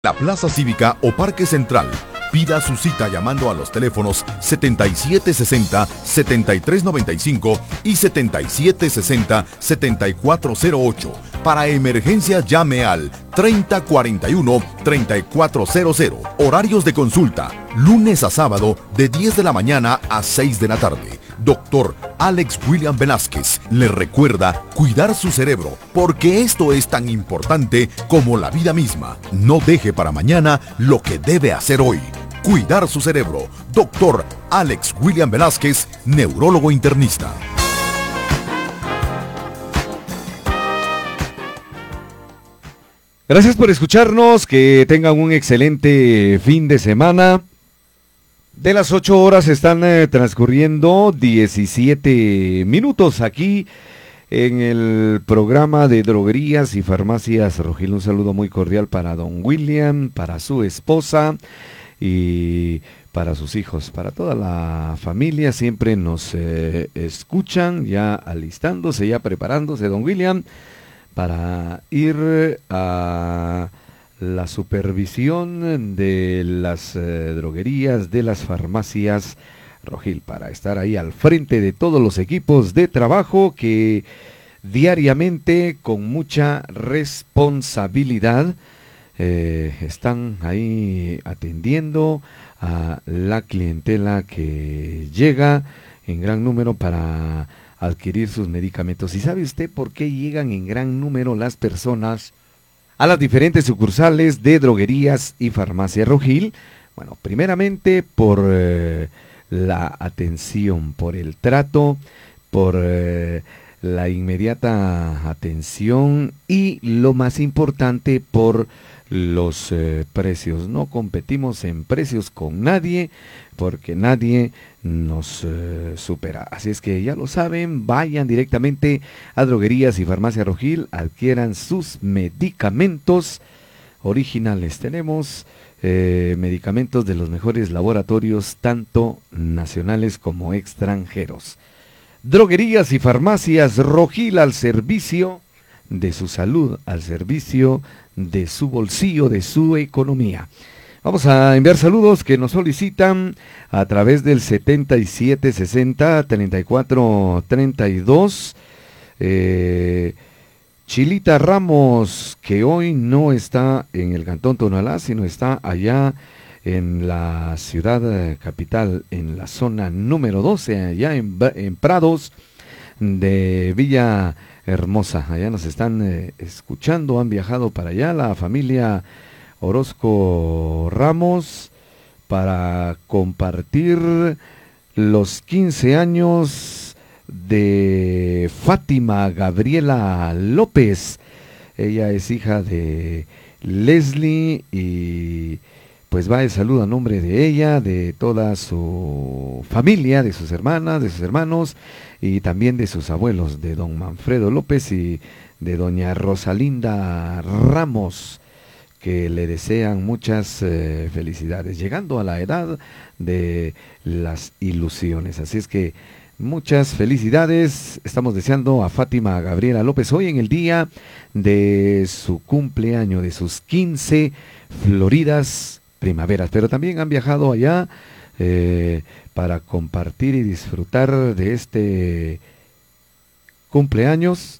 La Plaza Cívica o Parque Central. Pida su cita llamando a los teléfonos 7760-7395 y 7760-7408. Para emergencia llame al 3041-3400. Horarios de consulta, lunes a sábado de 10 de la mañana a 6 de la tarde. Doctor Alex William Velázquez le recuerda cuidar su cerebro, porque esto es tan importante como la vida misma. No deje para mañana lo que debe hacer hoy. Cuidar su cerebro. Doctor Alex William Velázquez, neurólogo internista. Gracias por escucharnos, que tengan un excelente fin de semana. De las 8 horas están transcurriendo 17 minutos aquí en el programa de Droguerías y Farmacias Rogil. Un saludo muy cordial para don William, para su esposa y para sus hijos, para toda la familia. Siempre nos escuchan, ya alistándose, ya preparándose, don William, para ir a la supervisión de las droguerías, de las farmacias Rogil, para estar ahí al frente de todos los equipos de trabajo que diariamente, con mucha responsabilidad, están ahí atendiendo a la clientela que llega en gran número para adquirir sus medicamentos. ¿Y sabe usted por qué llegan en gran número las personas a las diferentes sucursales de Droguerías y Farmacia Rogil? Bueno, primeramente por la atención, por el trato, por la inmediata atención y, lo más importante, por los precios. No competimos en precios con nadie, porque nadie nos supera. Así es que ya lo saben, vayan directamente a Droguerías y Farmacia Rogil, adquieran sus medicamentos originales. Tenemos medicamentos de los mejores laboratorios, tanto nacionales como extranjeros. Droguerías y Farmacias Rogil, al servicio de su salud, al servicio de su bolsillo, de su economía. Vamos a enviar saludos que nos solicitan a través del 7760-3432. Chilita Ramos, que hoy no está en el Cantón Tonalá, sino está allá en la ciudad capital, en la zona número 12, allá en Prados de Villa Hermosa. Allá nos están escuchando, han viajado para allá la familia Orozco Ramos para compartir los 15 años de Fátima Gabriela López. Ella es hija de Leslie y pues va el saludo a nombre de ella, de toda su familia, de sus hermanas, de sus hermanos y también de sus abuelos, de don Manfredo López y de doña Rosalinda Ramos, que le desean muchas felicidades, llegando a la edad de las ilusiones. Así es que muchas felicidades estamos deseando a Fátima Gabriela López hoy en el día de su cumpleaños, de sus 15 floridas primaveras. Pero también han viajado allá para compartir y disfrutar de este cumpleaños.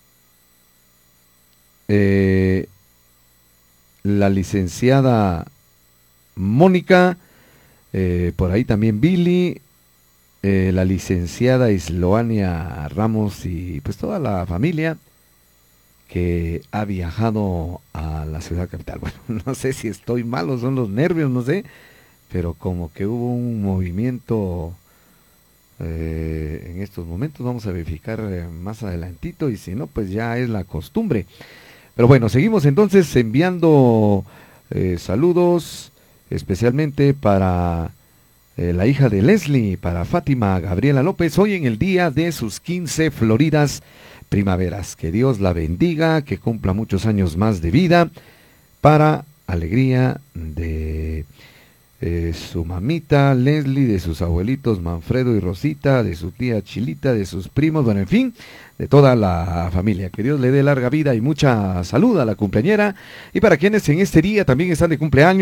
La licenciada Mónica, por ahí también Billy, la licenciada Isloania Ramos y pues toda la familia que ha viajado a la ciudad capital. Bueno, no sé si estoy mal o son los nervios, no sé, pero como que hubo un movimiento en estos momentos. Vamos a verificar más adelantito y si no, pues ya es la costumbre. Pero bueno, seguimos entonces enviando saludos especialmente para la hija de Leslie, para Fátima Gabriela López, hoy en el día de sus 15 floridas primaveras. Que Dios la bendiga, que cumpla muchos años más de vida, para alegría de su mamita Leslie, de sus abuelitos Manfredo y Rosita, de su tía Chilita, de sus primos, bueno, en fin, de toda la familia. Que Dios le dé larga vida y mucha salud a la cumpleañera. Y para quienes en este día también están de cumpleaños,